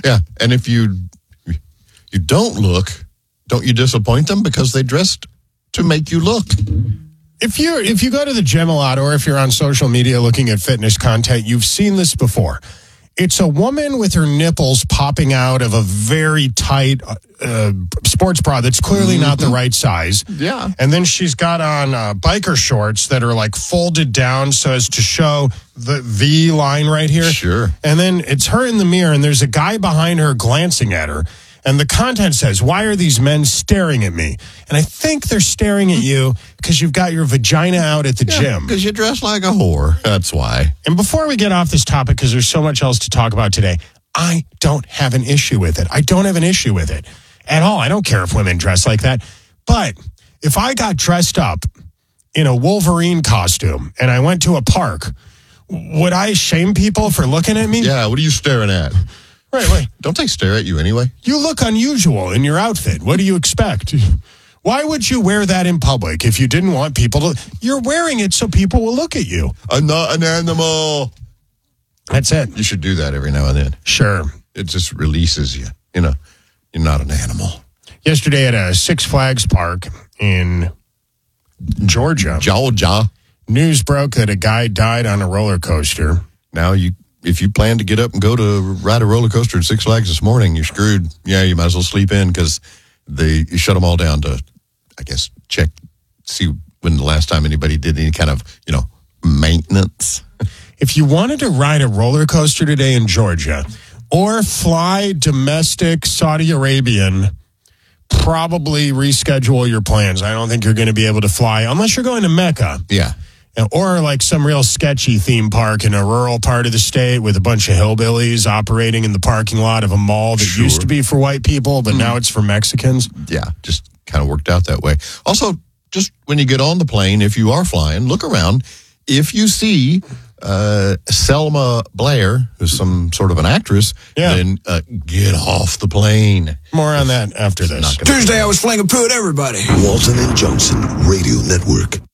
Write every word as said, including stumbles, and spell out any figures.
Yeah, and if you you don't look, don't you disappoint them because they dressed to make you look? If you if you go to the gym a lot, or if you're on social media looking at fitness content, you've seen this before. It's a woman with her nipples popping out of a very tight uh, sports bra that's clearly mm-hmm. not the right size. Yeah. And then she's got on uh, biker shorts that are like folded down so as to show the V line right here. Sure. And then it's her in the mirror, and there's a guy behind her glancing at her. And the content says, why are these men staring at me? And I think they're staring at you because you've got your vagina out at the yeah, gym. Because you dress like a whore. That's why. And before we get off this topic, because there's so much else to talk about today, I don't have an issue with it. I don't have an issue with it at all. I don't care if women dress like that. But if I got dressed up in a Wolverine costume and I went to a park, would I shame people for looking at me? Yeah, what are you staring at? Right, right. Don't they stare at you anyway? You look unusual in your outfit. What do you expect? Why would you wear that in public if you didn't want people to... You're wearing it so people will look at you. I'm not an animal. That's it. You should do that every now and then. Sure. It just releases you. You know, you're not an animal. Yesterday at a Six Flags park in Georgia, Georgia, news broke that a guy died on a roller coaster. Now you... If you plan to get up and go to ride a roller coaster at Six Flags this morning, you're screwed. Yeah, you might as well sleep in because they you shut them all down to, I guess, check, see when the last time anybody did any kind of, you know, maintenance. If you wanted to ride a roller coaster today in Georgia or fly domestic Saudi Arabian, probably reschedule your plans. I don't think you're going to be able to fly unless you're going to Mecca. Yeah. Or like some real sketchy theme park in a rural part of the state with a bunch of hillbillies operating in the parking lot of a mall that sure. used to be for white people, but mm. now it's for Mexicans. Yeah, just kind of worked out that way. Also, just when you get on the plane, if you are flying, look around. If you see uh, Selma Blair, who's some sort of an actress, yeah. then uh, get off the plane. More on that after this. Tuesday, I was flinging poo at everybody. Walton and Johnson Radio Network.